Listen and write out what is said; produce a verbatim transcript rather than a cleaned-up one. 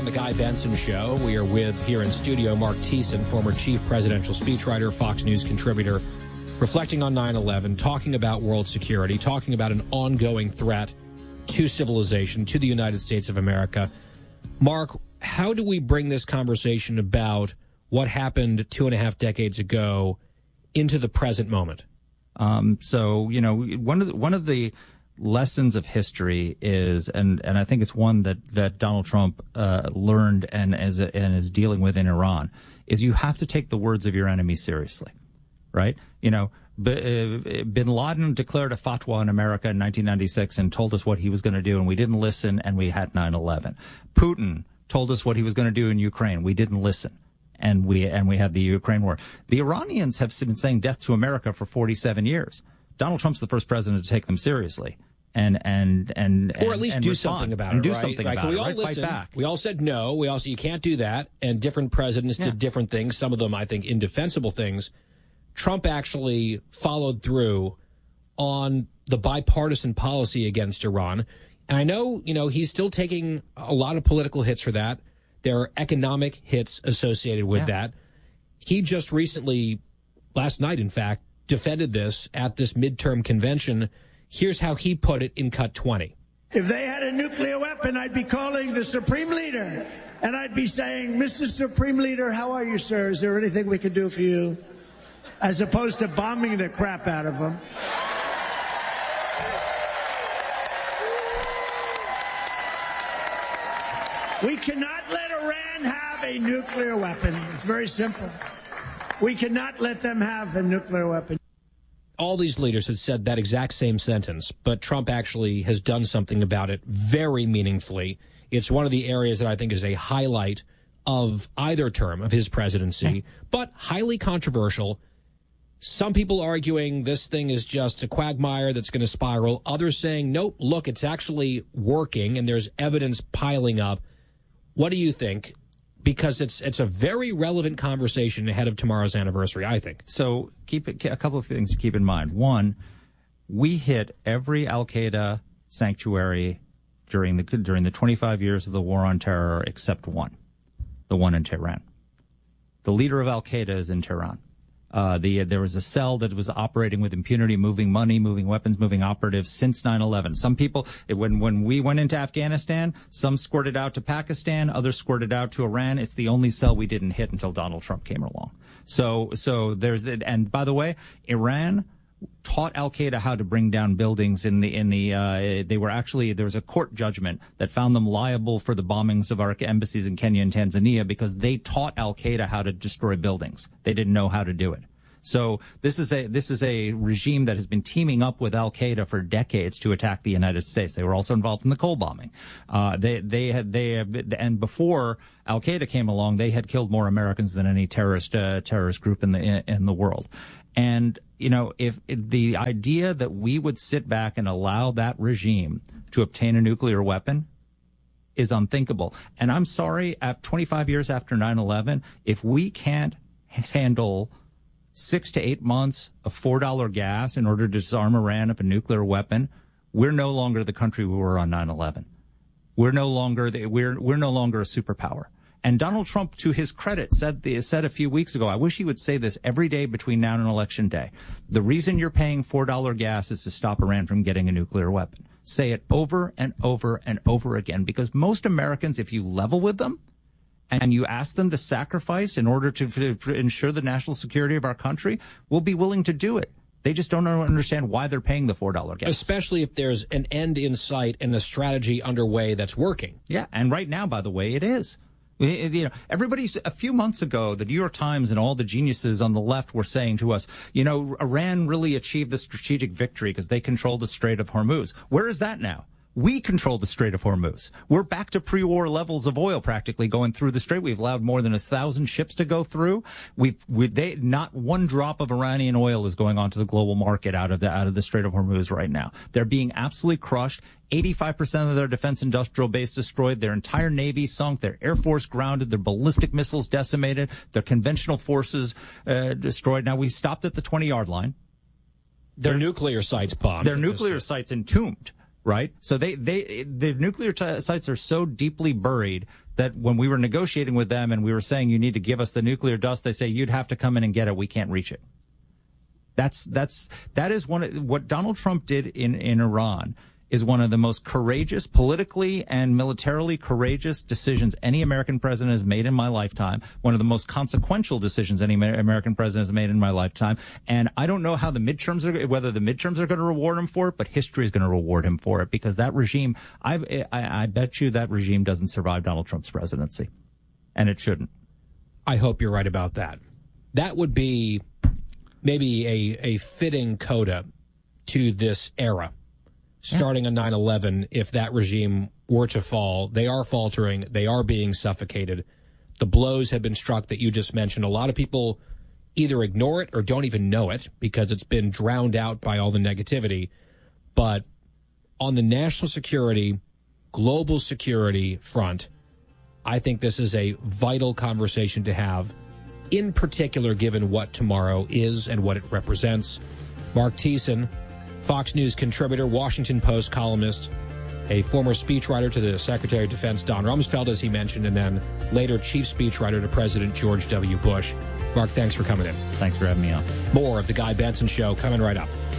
on the Guy Benson Show. We are with, here in studio, Mark Thiessen, former chief presidential speechwriter, Fox News contributor, reflecting on nine eleven, talking about world security, talking about an ongoing threat to civilization, to the United States of America. Mark, how do we bring this conversation about what happened two and a half decades ago into the present moment? Um, so, you know, one of the, one of the lessons of history is, and, and I think it's one that, that Donald Trump uh, learned and, as a, and is dealing with in Iran, is you have to take the words of your enemy seriously, right? You know, B- Bin Laden declared a fatwa in America in nineteen ninety-six and told us what he was going to do, and we didn't listen, and we had nine eleven. Putin told us what he was going to do in Ukraine. We didn't listen, and we and we had the Ukraine war. The Iranians have been saying death to America for forty-seven years. Donald Trump's the first president to take them seriously, and and and or at least and do respond, something about and it. Do right? something like, about we it. all Right? listened. Fight back. We all said no. We all said you can't do that, and different presidents Yeah. did different things. Some of them, I think, indefensible things. Trump actually followed through on the bipartisan policy against Iran. And I know, you know, he's still taking a lot of political hits for that. There are economic hits associated with Yeah. that. He just recently, last night, in fact, defended this at this midterm convention. Here's how he put it in Cut twenty. If they had a nuclear weapon, I'd be calling the Supreme Leader, and I'd be saying, Mister Supreme Leader, how are you, sir? Is there anything we can do for you? As opposed to bombing the crap out of them. We cannot let Iran have a nuclear weapon. It's very simple. We cannot let them have a nuclear weapon. All these leaders had said that exact same sentence, but Trump actually has done something about it very meaningfully. It's one of the areas that I think is a highlight of either term of his presidency, but highly controversial. Some people arguing this thing is just a quagmire that's going to spiral. Others saying, nope, look, it's actually working, and there's evidence piling up. What do you think? Because it's it's a very relevant conversation ahead of tomorrow's anniversary, I think. So keep it, a couple of things to keep in mind. One, we hit every Al-Qaeda sanctuary during the during the twenty-five years of the war on terror except one, the one in Tehran. The leader of Al-Qaeda is in Tehran. Uh, the, there was a cell that was operating with impunity, moving money, moving weapons, moving operatives since nine eleven. Some people, it, when, when we went into Afghanistan, some squirted out to Pakistan, others squirted out to Iran. It's the only cell we didn't hit until Donald Trump came along. So, so there's, and by the way, Iran taught Al-Qaeda how to bring down buildings in the, in the, uh, they were actually, there was a court judgment that found them liable for the bombings of our embassies in Kenya and Tanzania because they taught Al-Qaeda how to destroy buildings. They didn't know how to do it. So this is a, this is a regime that has been teaming up with Al-Qaeda for decades to attack the United States. They were also involved in the Cole bombing. Uh, they, they had, they have, and before Al-Qaeda came along, they had killed more Americans than any terrorist, uh, terrorist group in the, in, in the world. And, you know, if, if the idea that we would sit back and allow that regime to obtain a nuclear weapon is unthinkable. And I'm sorry, at twenty-five years after nine eleven, if we can't handle six to eight months of four dollar gas in order to disarm Iran of a nuclear weapon, we're no longer the country we were on nine eleven. We're no longer the, we're we're no longer a superpower. And Donald Trump, to his credit, said the, said a few weeks ago, I wish he would say this every day between now and Election Day. The reason you're paying four dollar gas is to stop Iran from getting a nuclear weapon. Say it over and over and over again, because most Americans, if you level with them and you ask them to sacrifice in order to, to ensure the national security of our country, will be willing to do it. They just don't understand why they're paying the four dollar gas. Especially if there's an end in sight and a strategy underway that's working. Yeah, and right now, by the way, it is. You know, everybody's a few months ago, the New York Times and all the geniuses on the left were saying to us, you know, Iran really achieved the strategic victory because they controlled the Strait of Hormuz. Where is that now? We control the Strait of Hormuz. We're back to pre-war levels of oil practically going through the strait. We've allowed more than a thousand ships to go through. We've, we, they, not one drop of Iranian oil is going onto the global market out of the, out of the Strait of Hormuz right now. They're being absolutely crushed. eighty-five percent of their defense industrial base destroyed, their entire navy sunk, their air force grounded, their ballistic missiles decimated, their conventional forces uh, destroyed. Now, we stopped at the twenty-yard line. Their, their nuclear sites bombed. Their nuclear sites entombed. right? So they, they, the nuclear t- sites are so deeply buried that when we were negotiating with them and we were saying you need to give us the nuclear dust, they say you'd have to come in and get it. We can't reach it. That's, that's, that is one of what Donald Trump did in, in Iran is one of the most courageous, politically and militarily courageous decisions any American president has made in my lifetime. One of the most consequential decisions any American president has made in my lifetime. And I don't know how the midterms are, whether the midterms are going to reward him for it, but history is going to reward him for it because that regime, I, I, I bet you that regime doesn't survive Donald Trump's presidency. And it shouldn't. I hope you're right about that. That would be maybe a, a fitting coda to this era. Starting on nine eleven, if that regime were to fall, they are faltering, they are being suffocated. The blows have been struck that you just mentioned. A lot of people either ignore it or don't even know it because it's been drowned out by all the negativity. But on the national security, global security front, I think this is a vital conversation to have, in particular given what tomorrow is and what it represents. Mark Thiessen, Fox News contributor, Washington Post columnist, a former speechwriter to the Secretary of Defense, Don Rumsfeld, as he mentioned, and then later chief speechwriter to President George W. Bush. Mark, thanks for coming in. Thanks for having me on. More of The Guy Benson Show coming right up.